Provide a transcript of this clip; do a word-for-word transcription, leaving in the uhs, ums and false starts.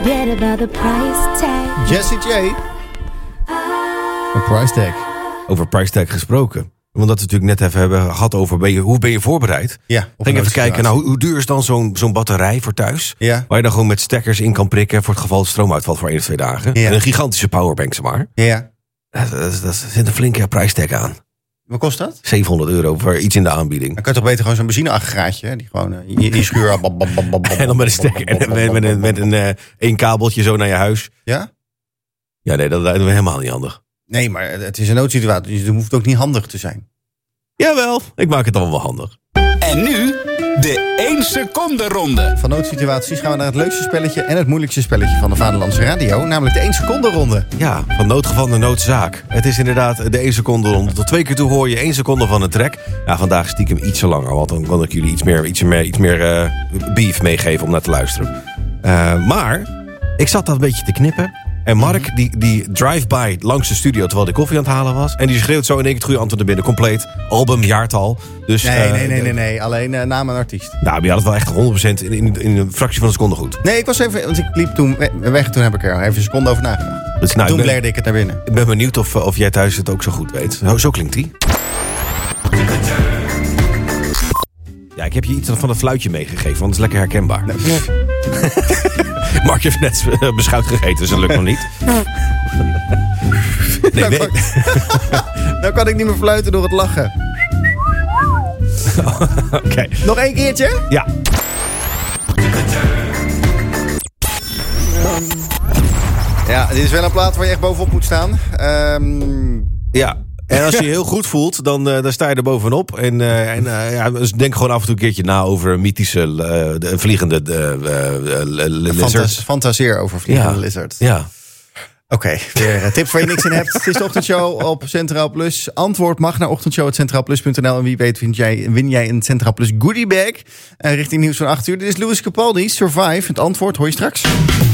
forget about the price tag. Jessie J. Een price tag. Over price tag gesproken. Want dat we natuurlijk net even hebben gehad over ben je, hoe ben je voorbereid. Ja, Ging even kijken, nou, hoe, hoe duur is dan zo'n, zo'n batterij voor thuis? Ja. Waar je dan gewoon met stekkers in kan prikken voor het geval de stroom uitvalt voor één of twee dagen. Ja. En een gigantische powerbank, zeg maar. Ja. Dat, dat, dat zit een flinke price tag aan. Wat kost dat? zevenhonderd euro voor iets in de aanbieding. Dan kan je toch beter gewoon zo'n benzineaggregaatje, die gewoon uh, die, die schuur. Bab, bab, bab, bab, En dan met een stekker en met, met, een, met een uh, één kabeltje zo naar je huis. Ja? Ja, nee, dat lijkt me helemaal niet handig. Nee, maar het is een noodsituatie, dus het hoeft ook niet handig te zijn. Jawel, ik maak het dan wel handig. En nu de één seconde ronde. Van noodsituaties gaan we naar het leukste spelletje en het moeilijkste spelletje van de Vaderlandse Radio, namelijk de één seconde ronde. Ja, van noodgeval naar noodzaak. Het is inderdaad de één seconde ronde. Tot twee keer toe hoor je één seconde van een track. Ja, vandaag stiekem iets langer, want dan kan ik jullie iets meer, iets meer, iets meer uh, beef meegeven om naar te luisteren. Uh, maar ik zat dat een beetje te knippen. En Mark, die, die drive-by langs de studio terwijl hij koffie aan het halen was. En die schreeuwt zo in één keer het goede antwoord naar binnen. Compleet, album, jaartal. Dus, Nee, uh, nee, nee, nee, nee. Alleen uh, naam en artiest. Nou, maar je had het wel echt honderd procent in, in, in een fractie van een seconde goed. Nee, ik was even, want ik liep toen weg. Toen heb ik er even een seconde over nagedacht. Dus, nou, Toen ik ben, leerde ik het naar binnen. ik ben benieuwd of, of jij thuis het ook zo goed weet. Zo, zo klinkt die. Ja, ik heb je iets van het fluitje meegegeven, want het is lekker herkenbaar. Nee. Mark heeft net uh, beschuit gegeten, dus dat lukt nog niet. Nee, nou, nee. kan, nou kan ik niet meer fluiten door het lachen. Oké. Okay. Nog één keertje? Ja. Ja, dit is wel een plaat waar je echt bovenop moet staan. Um... Ja. En als je je heel goed voelt, dan, uh, dan sta je er bovenop. En, uh, en uh, ja, dus denk gewoon af en toe een keertje na over mythische uh, de vliegende uh, uh, lizards. Fantas- fantaseer over vliegende ja. lizards. Ja. Oké, okay, weer uh, tips waar je niks in hebt. Het is de ochtendshow op Centraal Plus. Antwoord mag naar ochtendshow punt centraal plus punt n l. En wie weet win jij, win jij een Centraal Plus goodiebag. Uh, richting nieuws van acht uur. Dit is Louis Capaldi, Survive. Het antwoord hoor je straks.